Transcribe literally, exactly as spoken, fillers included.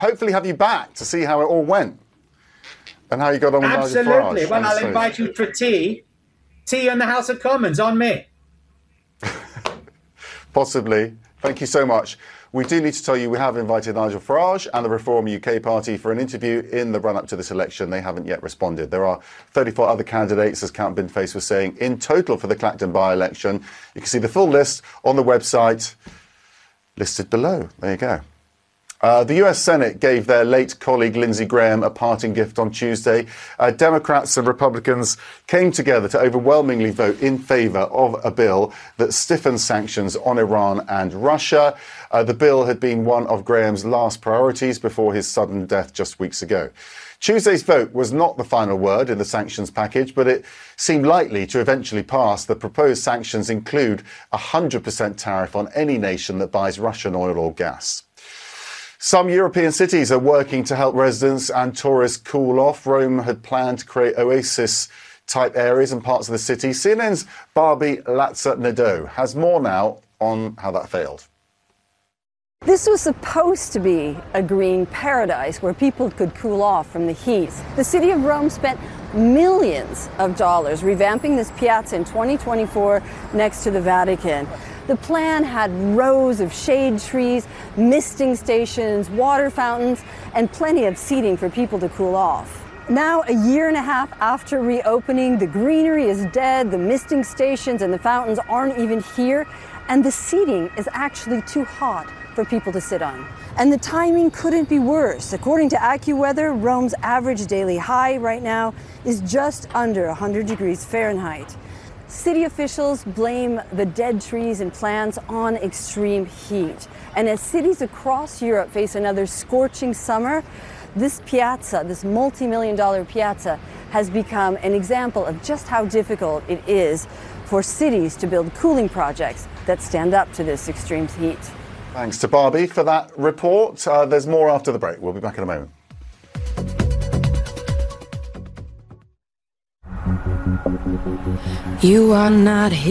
hopefully have you back to see how it all went and how you got on with Nigel Farage. Absolutely. Well, I'll invite you for tea. Tea in the House of Commons, on me. Possibly. Thank you so much. We do need to tell you we have invited Nigel Farage and the Reform U K party for an interview in the run-up to this election. They haven't yet responded. There are thirty-four other candidates, as Count Binface was saying, in total for the Clacton by-election. You can see the full list on the website listed below. There you go. Uh, the U S Senate gave their late colleague Lindsey Graham a parting gift on Tuesday. Uh, Democrats and Republicans came together to overwhelmingly vote in favour of a bill that stiffens sanctions on Iran and Russia. Uh, the bill had been one of Graham's last priorities before his sudden death just weeks ago. Tuesday's vote was not the final word in the sanctions package, but it seemed likely to eventually pass. The proposed sanctions include a one hundred percent tariff on any nation that buys Russian oil or gas. Some European cities are working to help residents and tourists cool off. Rome had planned to create oasis-type areas in parts of the city. C N N's Barbie Latza-Nadeau has more now on how that failed. This was supposed to be a green paradise where people could cool off from the heat. The city of Rome spent millions of dollars revamping this piazza in twenty twenty-four next to the Vatican. The plan had rows of shade trees, misting stations, water fountains, and plenty of seating for people to cool off. Now, a year and a half after reopening, the greenery is dead, the misting stations and the fountains aren't even here, and the seating is actually too hot for people to sit on. And the timing couldn't be worse. According to AccuWeather, Rome's average daily high right now is just under one hundred degrees Fahrenheit. City officials blame the dead trees and plants on extreme heat. And as cities across Europe face another scorching summer, this piazza, this multi-million dollar piazza, has become an example of just how difficult it is for cities to build cooling projects that stand up to this extreme heat. Thanks to Barbie for that report. Uh, there's more after the break. We'll be back in a moment. You are not here.